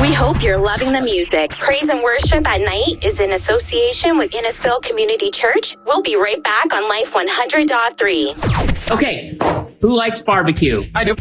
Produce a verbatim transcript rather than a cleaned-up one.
We hope you're loving the music. Praise and Worship at Night is in association with Innisfil Community Church. We'll be right back on Life one hundred point three. Okay, who likes barbecue? I do.